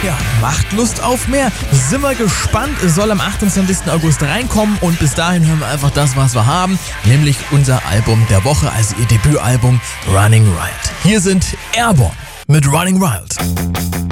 Ja, macht Lust auf mehr. Sind wir gespannt. Es soll am 28. August reinkommen und bis dahin hören wir einfach das, was wir haben, nämlich unser Album der Woche, also ihr Debütalbum Running Wild. Hier sind Airborne mit Running Wild.